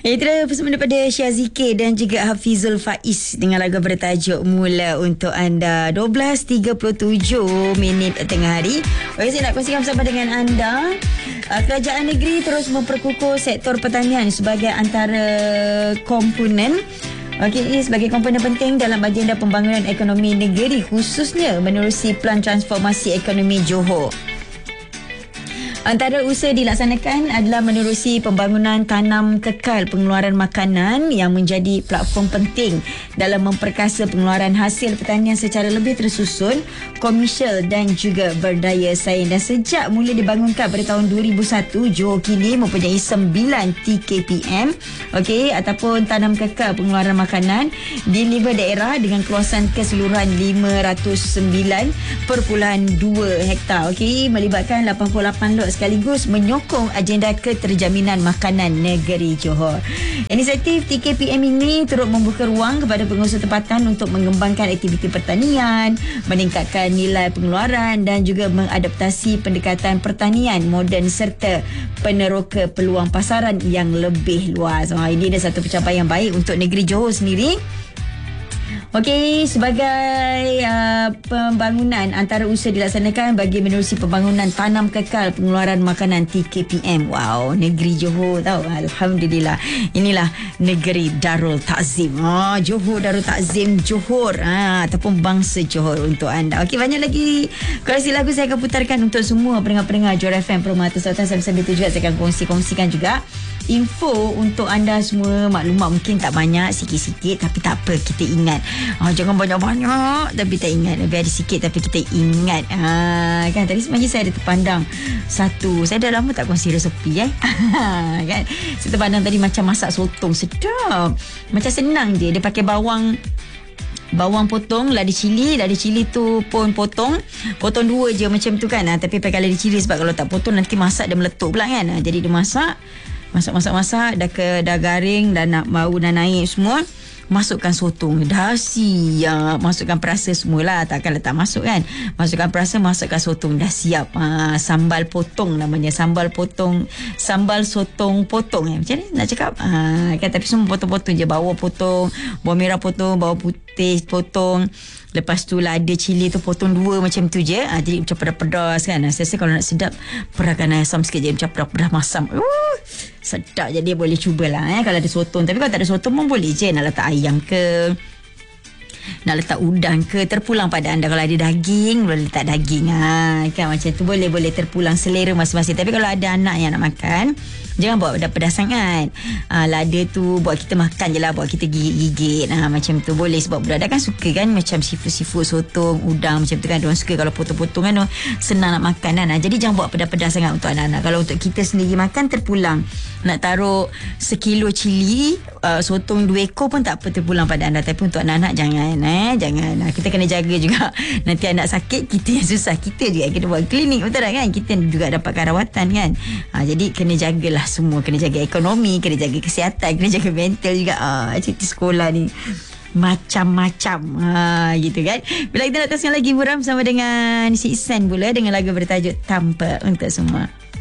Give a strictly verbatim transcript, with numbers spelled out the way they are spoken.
Itu adalah pesan daripada Syazikir dan juga Hafizul Faiz dengan lagu bertajuk Mula untuk anda. dua belas tiga puluh tujuh minit tengah hari. Okey, saya nak kongsikan bersama dengan anda. Kerajaan negeri terus memperkukuh sektor pertanian sebagai antara komponen Okey, ini sebagai komponen penting dalam agenda pembangunan ekonomi negeri, khususnya menerusi Pelan Transformasi Ekonomi Johor. Antara usaha dilaksanakan adalah menerusi pembangunan tanam kekal pengeluaran makanan yang menjadi platform penting dalam memperkasa pengeluaran hasil pertanian secara lebih tersusun, komersial dan juga berdaya saing. Dan sejak mula dibangunkan pada tahun dua ribu satu, Johor kini mempunyai sembilan T K P M okey, ataupun tanam kekal pengeluaran makanan di lima daerah dengan kawasan keseluruhan lima ratus sembilan perpuluhan dua hektar. Okey, melibatkan lapan puluh lapan lot sekaligus menyokong agenda keterjaminan makanan negeri Johor. Inisiatif T K P M ini turut membuka ruang kepada pengusaha tempatan untuk mengembangkan aktiviti pertanian, meningkatkan nilai pengeluaran dan juga mengadaptasi pendekatan pertanian moden serta peneroka peluang pasaran yang lebih luas. Oh, ini adalah satu pencapaian yang baik untuk negeri Johor sendiri. Okey, sebagai uh, pembangunan antara usaha dilaksanakan bagi menerusi pembangunan tanam kekal pengeluaran makanan T K P M. Wow, negeri Johor tahu. Alhamdulillah. Inilah negeri Darul Takzim. Oh, Johor Darul Takzim Johor. Ha, ataupun bangsa Johor untuk anda. Okey, banyak lagi koleksi lagu saya akan putarkan untuk semua pendengar-pendengar Johor F M Permata Sultan. Sambil-sambil itu juga saya akan kongsi-kongsikan juga info untuk anda semua. Maklumat mungkin tak banyak, sikit-sikit, tapi tak apa, kita ingat. Ha, jangan banyak-banyak tapi tak ingat. Lebih ada sikit tapi kita ingat. Ha, kan tadi sebenarnya saya ada terpandang satu. Saya dah lama tak kongsi resepi eh. Kan? Saya terpandang tadi macam masak sotong. Sedap. Macam senang je. Dia pakai bawang Bawang potong, lada cili. Lada cili tu pun potong. Potong dua je macam tu kan. Ha, tapi pakai lada cili sebab kalau tak potong nanti masak dia meletup pula kan. Ha, jadi dia masak. Masak-masak-masak. Dah, ke, dah garing. Dah nak bau dah naik semua. Masukkan sotong. Dah siap. Masukkan perasa semualah. Takkan letak masuk kan. Masukkan perasa, masukkan sotong. Dah siap. Ha, sambal potong namanya. Sambal potong. Sambal sotong potong. Eh. Macam ni nak cakap? Ha, kan, tapi semua potong-potong je. Bawang potong. Bawang merah potong. Bawang putih potong. Lepas tu lada cili tu potong dua macam tu je. Ha, jadi macam pedas-pedas kan. Saya rasa kalau nak sedap, perahkan asam sikit je. Macam pedas-pedas masam. Uh, sedap je, dia boleh cubalah eh, kalau ada sotong. Tapi kalau tak ada sotong pun boleh je. Nak letak ayam ke, nak letak udang ke, terpulang pada anda. Kalau ada daging, boleh letak daging. Ha, kan macam tu boleh-boleh terpulang selera masing-masing. Tapi kalau ada anak yang nak makan, jangan buat pedas sangat. Ha, lada tu buat kita makan je lah, buat kita gigit-gigit. Ha, macam tu boleh. Sebab budak-budak kan suka kan macam seafood-seafood, sotong, udang macam tu kan. Diorang suka kalau potong-potong kan, senang nak makan kan. Ha, jadi jangan buat pedas-pedas sangat untuk anak-anak. Kalau untuk kita sendiri makan, terpulang. Nak taruh sekilo cili, uh, sotong dua ekor pun tak apa, terpulang pada anda. Tapi untuk anak-anak jangan eh, jangan. Ha, kita kena jaga juga. Nanti anak sakit, kita yang susah. Kita juga kena buat klinik, betul tak kan? Kita juga dapatkan rawatan kan. Ha, jadi kena jagalah semua. Kena jaga ekonomi, kena jaga kesihatan, kena jaga mental juga. Ah, cuti sekolah ni macam-macam. Ha, gitu kan. Bila kita nak teruskan lagi muram bersama dengan si Isan pula dengan lagu bertajuk Tanpa untuk semua.